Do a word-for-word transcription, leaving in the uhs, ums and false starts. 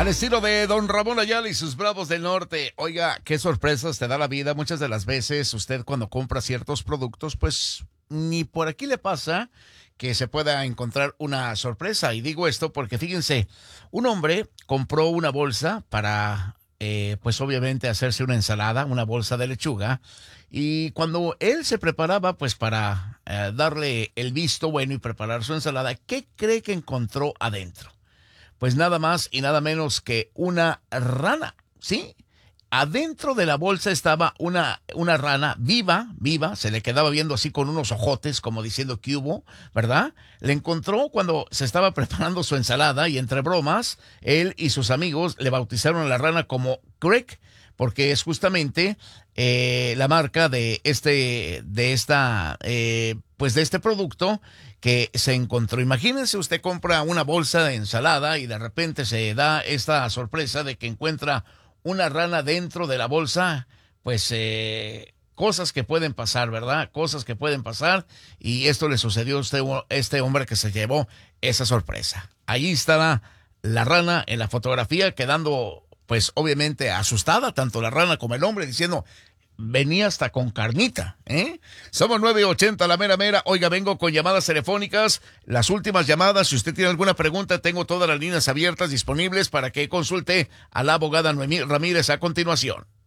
Al estilo de Don Ramón Ayala y sus Bravos del Norte. Oiga, qué sorpresas te da la vida. Muchas de las veces usted cuando compra ciertos productos, pues ni por aquí le pasa que se pueda encontrar una sorpresa. Y digo esto porque fíjense, un hombre compró una bolsa para, eh, pues obviamente hacerse una ensalada, una bolsa de lechuga. Y cuando él se preparaba, pues para eh, darle el visto bueno y preparar su ensalada, ¿qué cree que encontró adentro? Pues nada más y nada menos que una rana, ¿sí? Adentro de la bolsa estaba una, una rana viva, viva, se le quedaba viendo así con unos ojotes, como diciendo que hubo, ¿verdad? Le encontró cuando se estaba preparando su ensalada y entre bromas, él y sus amigos le bautizaron a la rana como Craig, porque es justamente eh, la marca de este, de esta, eh, pues de este producto que se encontró. Imagínense, usted compra una bolsa de ensalada y de repente se da esta sorpresa de que encuentra una rana dentro de la bolsa. Pues eh, cosas que pueden pasar, ¿verdad? Cosas que pueden pasar, y esto le sucedió a este, este hombre que se llevó esa sorpresa. Ahí estaba la rana en la fotografía quedando, pues obviamente asustada, tanto la rana como el hombre, diciendo, venía hasta con carnita, ¿eh? Somos nueve ochenta, la mera mera. Oiga, vengo con llamadas telefónicas, las últimas llamadas. Si usted tiene alguna pregunta, tengo todas las líneas abiertas disponibles para que consulte a la abogada Noemí Ramírez a continuación.